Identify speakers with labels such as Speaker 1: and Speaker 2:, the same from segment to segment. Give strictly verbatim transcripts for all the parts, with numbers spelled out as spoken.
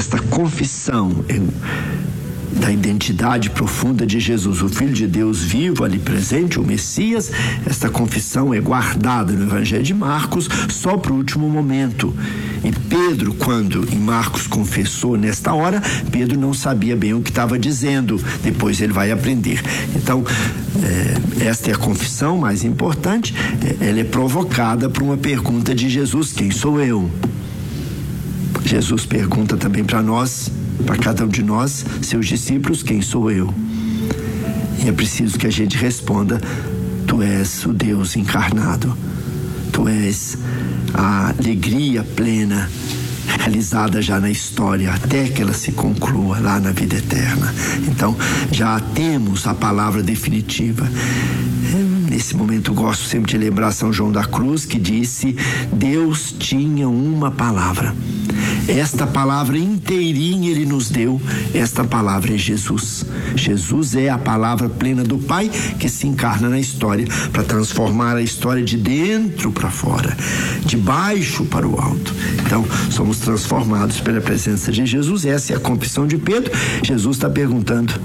Speaker 1: esta confissão da identidade profunda de Jesus, o Filho de Deus vivo ali presente, o Messias, esta confissão é guardada no Evangelho de Marcos só para o último momento. E Pedro, quando em Marcos confessou nesta hora, Pedro não sabia bem o que estava dizendo, depois ele vai aprender. Então, é, esta é a confissão mais importante, é, ela é provocada por uma pergunta de Jesus: quem sou eu? Jesus pergunta também para nós, para cada um de nós, seus discípulos, quem sou eu? E é preciso que a gente responda: tu és o Deus encarnado, tu és a alegria plena realizada já na história, até que ela se conclua lá na vida eterna. Então já temos a palavra definitiva. Nesse momento eu gosto sempre de lembrar São João da Cruz, que disse: Deus tinha uma palavra. Esta palavra inteirinha ele nos deu. Esta palavra é Jesus. Jesus é a palavra plena do Pai que se encarna na história para transformar a história de dentro para fora, de baixo para o alto. Então somos transformados pela presença de Jesus. Essa é a confissão de Pedro. Jesus está perguntando: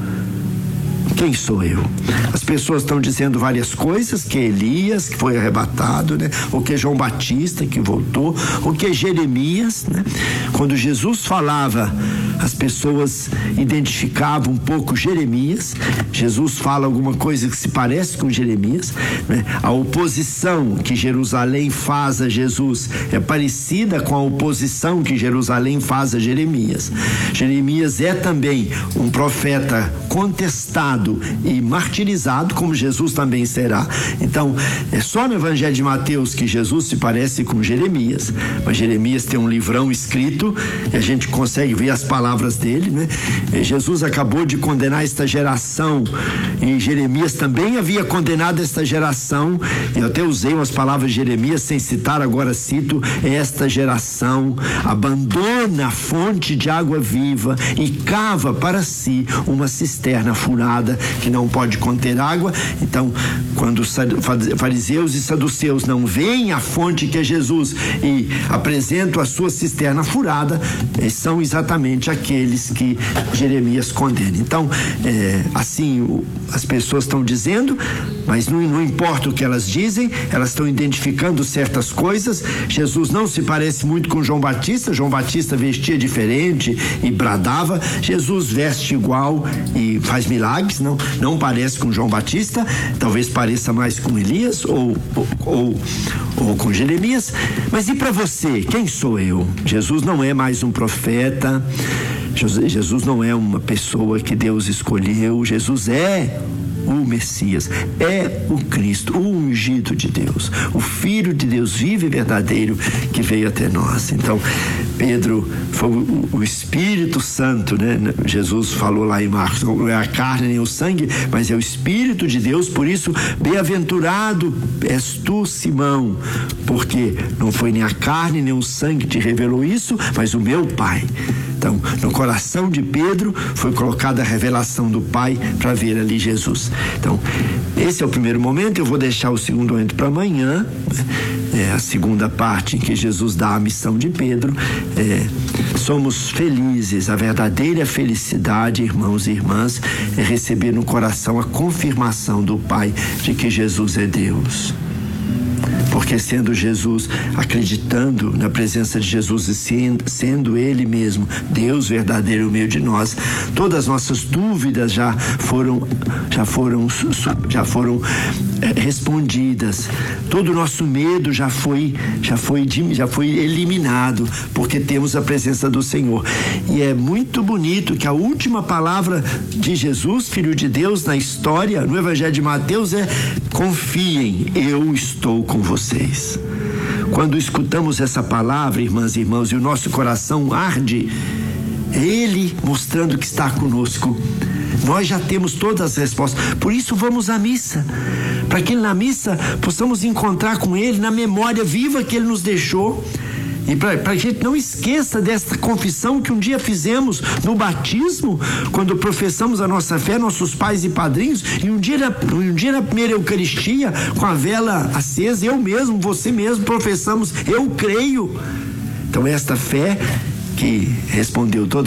Speaker 1: quem sou eu? As pessoas estão dizendo várias coisas, que é Elias, que foi arrebatado, né? Ou que é João Batista, que voltou, ou que é Jeremias, né? Quando Jesus falava, as pessoas identificavam um pouco Jeremias. Jesus fala alguma coisa que se parece com Jeremias, né? A oposição que Jerusalém faz a Jesus é parecida com a oposição que Jerusalém faz a Jeremias. Jeremias é também um profeta contestado e martirizado, como Jesus também será. Então, é só no Evangelho de Mateus que Jesus se parece com Jeremias, mas Jeremias tem um livrão escrito e a gente consegue ver as palavras dele, né? E Jesus acabou de condenar esta geração, e Jeremias também havia condenado esta geração. Eu até usei umas palavras de Jeremias sem citar, agora cito: esta geração abandona a fonte de água viva e cava para si uma cisterna furada que não pode conter água. Então, quando os fariseus e saduceus não veem a fonte que é Jesus e apresentam a sua cisterna furada, são exatamente aqueles que Jeremias condena. Então, é, assim o, as pessoas estão dizendo, mas não, não importa o que elas dizem, elas estão identificando certas coisas. Jesus não se parece muito com João Batista. João Batista vestia diferente e bradava. Jesus veste igual e faz milagres. Não, não parece com João Batista, talvez pareça mais com Elias ou, ou, ou, ou com Jeremias. Mas e para você, quem sou eu? Jesus não é mais um profeta, Jesus não é uma pessoa que Deus escolheu. Jesus é o Messias, é o Cristo, o ungido de Deus, o Filho de Deus vivo e verdadeiro que veio até nós. Então, Pedro, foi o, o Espírito Santo, né? Jesus falou lá em Marcos: não é a carne nem o sangue, mas é o Espírito de Deus. Por isso, bem-aventurado és tu, Simão, porque não foi nem a carne nem o sangue que te revelou isso, mas o meu Pai. Então, no coração de Pedro foi colocada a revelação do Pai para ver ali Jesus. Então, esse é o primeiro momento. Eu vou deixar o segundo momento para amanhã, é a segunda parte em que Jesus dá a missão de Pedro. É, somos felizes, a verdadeira felicidade, irmãos e irmãs, é receber no coração a confirmação do Pai de que Jesus é Deus. Porque sendo Jesus, acreditando na presença de Jesus e sendo, sendo Ele mesmo Deus verdadeiro no meio de nós, todas as nossas dúvidas já foram, já foram, já foram é, respondidas. Todo o nosso medo já foi, já foi, já foi eliminado, porque temos a presença do Senhor. E é muito bonito que a última palavra de Jesus, Filho de Deus, na história, no Evangelho de Mateus, é: confiem, eu estou com vocês. Quando escutamos essa palavra, irmãs e irmãos, e o nosso coração arde, é Ele mostrando que está conosco. Nós já temos todas as respostas. Por isso vamos à missa, para que na missa possamos encontrar com Ele na memória viva que Ele nos deixou. E para a gente não esqueça desta confissão que um dia fizemos no batismo, quando professamos a nossa fé, nossos pais e padrinhos, e um dia, um dia na primeira Eucaristia, com a vela acesa, eu mesmo, você mesmo, professamos: eu creio. Então esta fé que respondeu todas